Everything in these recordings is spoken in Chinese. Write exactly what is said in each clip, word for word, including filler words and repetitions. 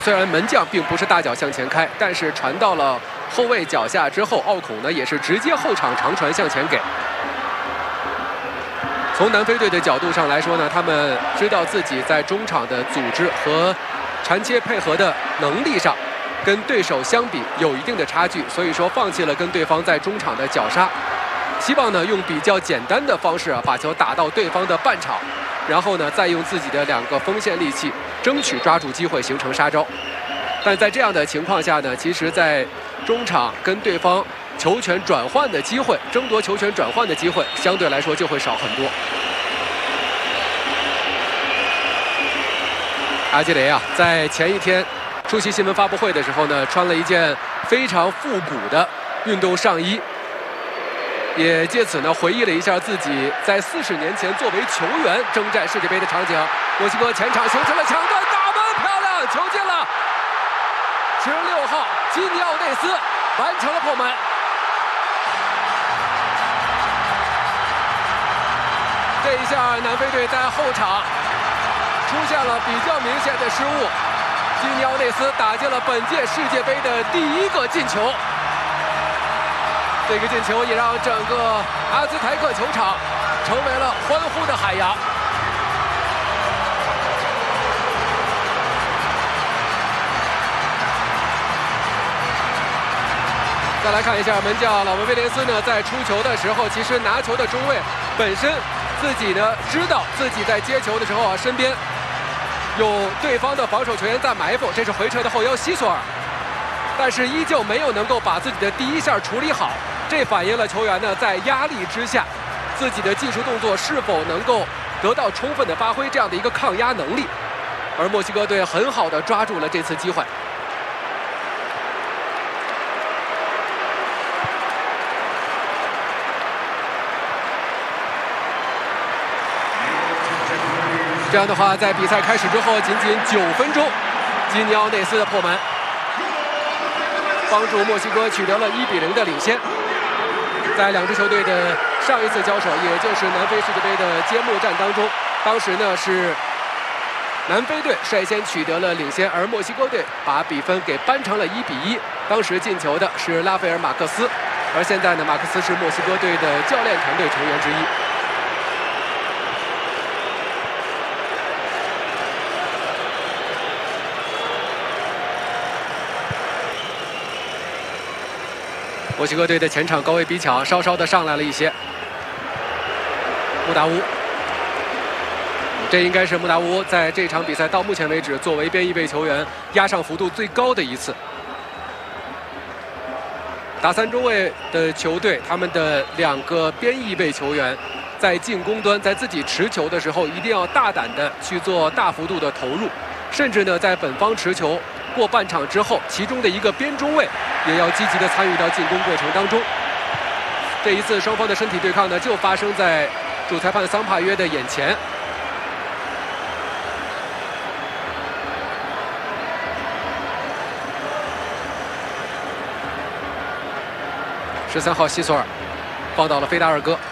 虽然门将并不是大脚向前开，但是传到了后卫脚下之后，奥孔呢也是直接后场长传向前给。从南非队的角度上来说呢，他们知道自己在中场的组织和传切配合的能力上，跟对手相比有一定的差距，所以说放弃了跟对方在中场的绞杀，希望呢用比较简单的方式啊把球打到对方的半场。 然后呢，再用自己的两个锋线利器，争取抓住机会形成杀招。但在这样的情况下呢，其实，在中场跟对方球权转换的机会，争夺球权转换的机会，相对来说就会少很多。阿基雷啊，在前一天出席新闻发布会的时候呢，穿了一件非常复古的运动上衣。 也借此呢回忆了一下自己在四十年前作为球员征战世界杯的场景。墨西哥前场形成了抢断，打门漂亮，球进了。十六号基尼奥内斯完成了破门。这一下南非队在后场出现了比较明显的失误，基尼奥内斯打进了本届世界杯的第一个进球。 这个进球也让整个阿兹台克球场成为了欢呼的海洋。再来看一下门将老文威廉斯呢，在出球的时候，其实拿球的中卫本身自己呢知道自己在接球的时候啊，身边有对方的防守球员在埋伏，这是回撤的后腰西索尔，但是依旧没有能够把自己的第一下处理好。 这反映了球员呢在压力之下，自己的技术动作是否能够得到充分的发挥，这样的一个抗压能力。而墨西哥队很好的抓住了这次机会。这样的话，在比赛开始之后仅仅九分钟，基尼奥内斯的破门，帮助墨西哥取得了一比零的领先。 在两支球队的上一次交手，也就是南非世界杯的揭幕战当中，当时呢是南非队率先取得了领先，而墨西哥队把比分给扳成了一比一。当时进球的是拉斐尔·马克斯，而现在呢，马克斯是墨西哥队的教练团队成员之一。 墨西哥队的前场高位逼抢，稍稍的上来了一些。穆达乌，这应该是穆达乌在这场比赛到目前为止作为边翼位球员压上幅度最高的一次。打三中卫的球队，他们的两个边翼位球员在进攻端，在自己持球的时候，一定要大胆的去做大幅度的投入，甚至呢，在本方持球过半场之后，其中的一个边中卫 也要积极的参与到进攻过程当中。这一次双方的身体对抗呢，就发生在主裁判桑帕约的眼前。十三号西索尔放倒了菲达尔戈。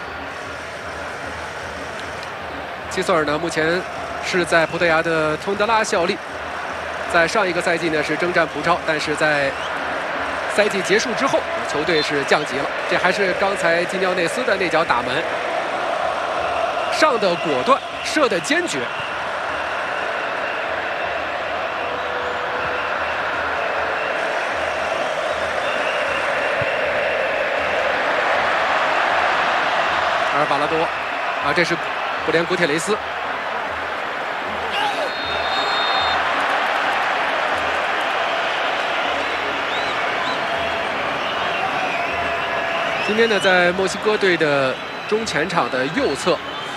西索尔呢，目前是在葡萄牙的通德拉效力，在上一个赛季呢是征战葡超，但是在 赛季结束之后，球队是降级了。这还是刚才基尼奥内斯的那脚打门，上的果断，射的坚决。阿尔巴拉多，啊，这是布连古铁雷斯。 今天呢，在墨西哥队的中前场的右侧，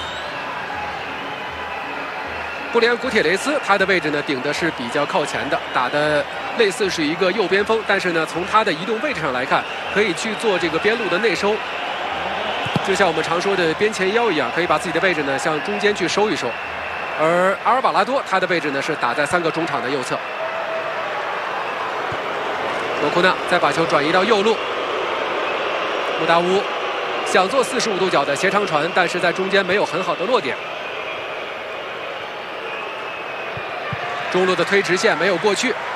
布里安·古铁雷斯，他的位置呢顶的是比较靠前的，打的类似是一个右边锋，但是呢，从他的移动位置上来看，可以去做这个边路的内收，就像我们常说的边前腰一样，可以把自己的位置呢向中间去收一收。而阿尔巴拉多，他的位置呢是打在三个中场的右侧。罗库纳再把球转移到右路。 穆达乌想做四十五度角的斜长传，但是在中间没有很好的落点。中路的推直线没有过去，